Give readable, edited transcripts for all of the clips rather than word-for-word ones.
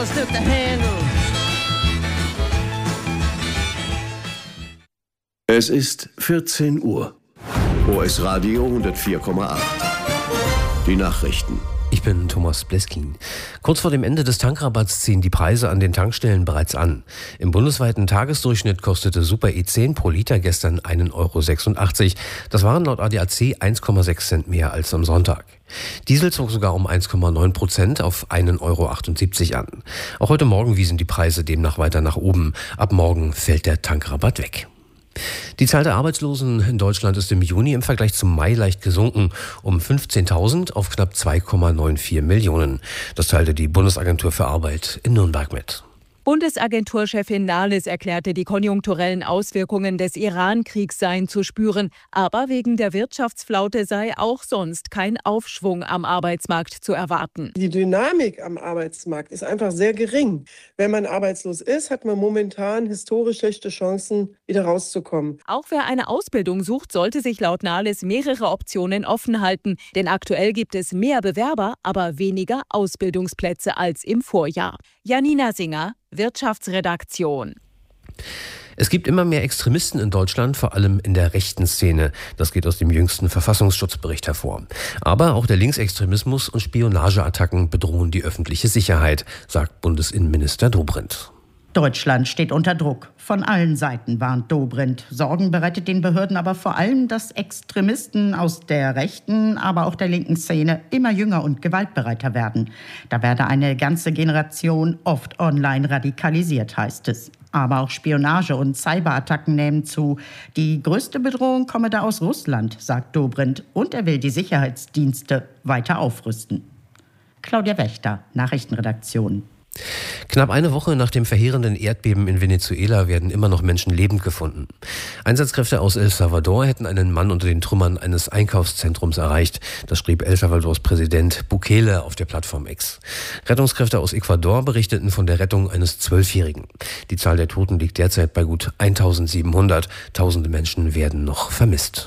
never stood the handle. Es ist 14 Uhr. OS Radio 104,8. Die Nachrichten. Ich bin Thomas Bleskin. Kurz vor dem Ende des Tankrabatts ziehen die Preise an den Tankstellen bereits an. Im bundesweiten Tagesdurchschnitt kostete Super E10 pro Liter gestern 1,86 €. Das waren laut ADAC 1,6 Cent mehr als am Sonntag. Diesel zog sogar um 1,9% auf 1,78 € an. Auch heute Morgen wiesen die Preise demnach weiter nach oben. Ab morgen fällt der Tankrabatt weg. Die Zahl der Arbeitslosen in Deutschland ist im Juni im Vergleich zum Mai leicht gesunken, um 15.000 auf knapp 2,94 Millionen. Das teilte die Bundesagentur für Arbeit in Nürnberg mit. Bundesagenturchefin Nahles erklärte, die konjunkturellen Auswirkungen des Iran-Kriegs seien zu spüren. Aber wegen der Wirtschaftsflaute sei auch sonst kein Aufschwung am Arbeitsmarkt zu erwarten. Die Dynamik am Arbeitsmarkt ist einfach sehr gering. Wenn man arbeitslos ist, hat man momentan historisch schlechte Chancen, wieder rauszukommen. Auch wer eine Ausbildung sucht, sollte sich laut Nahles mehrere Optionen offen halten. Denn aktuell gibt es mehr Bewerber, aber weniger Ausbildungsplätze als im Vorjahr. Janina Singer, Wirtschaftsredaktion. Es gibt immer mehr Extremisten in Deutschland, vor allem in der rechten Szene. Das geht aus dem jüngsten Verfassungsschutzbericht hervor. Aber auch der Linksextremismus und Spionageattacken bedrohen die öffentliche Sicherheit, sagt Bundesinnenminister Dobrindt. Deutschland steht unter Druck. Von allen Seiten warnt Dobrindt. Sorgen bereitet den Behörden aber vor allem, dass Extremisten aus der rechten, aber auch der linken Szene immer jünger und gewaltbereiter werden. Da werde eine ganze Generation oft online radikalisiert, heißt es. Aber auch Spionage und Cyberattacken nehmen zu. Die größte Bedrohung komme da aus Russland, sagt Dobrindt. Und er will die Sicherheitsdienste weiter aufrüsten. Claudia Wächter, Nachrichtenredaktion. Knapp eine Woche nach dem verheerenden Erdbeben in Venezuela werden immer noch Menschen lebend gefunden. Einsatzkräfte aus El Salvador hätten einen Mann unter den Trümmern eines Einkaufszentrums erreicht. Das schrieb El Salvadors Präsident Bukele auf der Plattform X. Rettungskräfte aus Ecuador berichteten von der Rettung eines 12-Jährigen. Die Zahl der Toten liegt derzeit bei gut 1700. Tausende Menschen werden noch vermisst.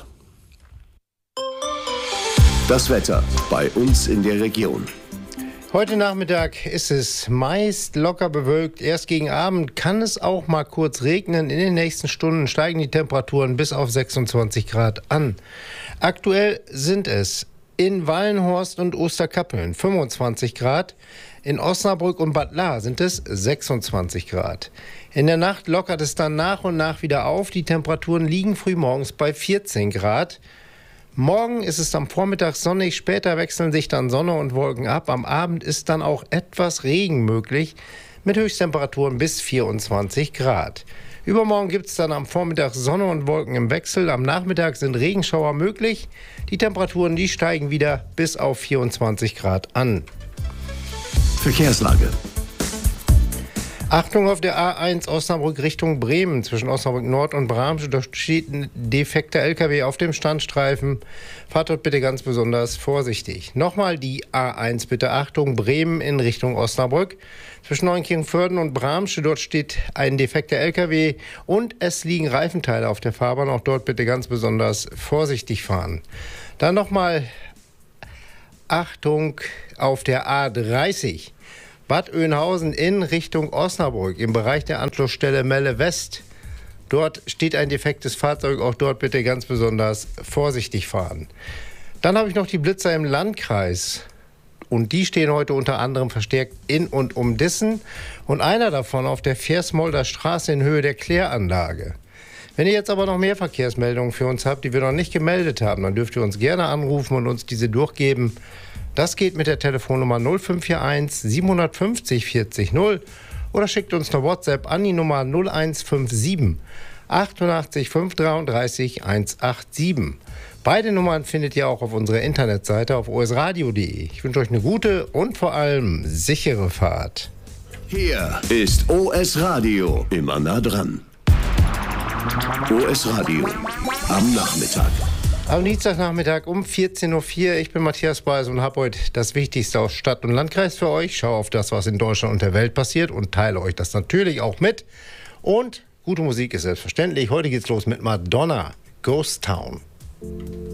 Das Wetter bei uns in der Region. Heute Nachmittag ist es meist locker bewölkt. Erst gegen Abend kann es auch mal kurz regnen. In den nächsten Stunden steigen die Temperaturen bis auf 26 Grad an. Aktuell sind es in Wallenhorst und Osterkappeln 25 Grad. In Osnabrück und Bad Lahr sind es 26 Grad. In der Nacht lockert es dann nach und nach wieder auf. Die Temperaturen liegen frühmorgens bei 14 Grad. Morgen ist es am Vormittag sonnig, später wechseln sich dann Sonne und Wolken ab. Am Abend ist dann auch etwas Regen möglich, mit Höchsttemperaturen bis 24 Grad. Übermorgen gibt es dann am Vormittag Sonne und Wolken im Wechsel. Am Nachmittag sind Regenschauer möglich. Die Temperaturen, die steigen wieder bis auf 24 Grad an. Verkehrslage. Achtung auf der A1 Osnabrück Richtung Bremen zwischen Osnabrück Nord und Bramsche. Dort steht ein defekter LKW auf dem Standstreifen. Fahrt dort bitte ganz besonders vorsichtig. Nochmal die A1 bitte Achtung Bremen in Richtung Osnabrück. Zwischen Neunkirchen-Vörden und Bramsche, dort steht ein defekter LKW und es liegen Reifenteile auf der Fahrbahn. Auch dort bitte ganz besonders vorsichtig fahren. Dann nochmal Achtung auf der A30. Bad Oeynhausen in Richtung Osnabrück im Bereich der Anschlussstelle Melle West. Dort steht ein defektes Fahrzeug, auch dort bitte ganz besonders vorsichtig fahren. Dann habe ich noch die Blitzer im Landkreis und die stehen heute unter anderem verstärkt in und um Dissen und einer davon auf der Versmolder Straße in Höhe der Kläranlage. Wenn ihr jetzt aber noch mehr Verkehrsmeldungen für uns habt, die wir noch nicht gemeldet haben, dann dürft ihr uns gerne anrufen und uns diese durchgeben. Das geht mit der Telefonnummer 0541 750 40 0 oder schickt uns eine WhatsApp an die Nummer 0157 88 533 187. Beide Nummern findet ihr auch auf unserer Internetseite auf osradio.de. Ich wünsche euch eine gute und vor allem sichere Fahrt. Hier ist OS Radio, immer nah dran. OS Radio am Nachmittag. Am Dienstagnachmittag um 14.04 Uhr. Ich bin Matthias Beis und habe heute das Wichtigste aus Stadt und Landkreis für euch. Ich schaue auf das, was in Deutschland und der Welt passiert und teile euch das natürlich auch mit. Und gute Musik ist selbstverständlich. Heute geht's los mit Madonna, Ghost Town.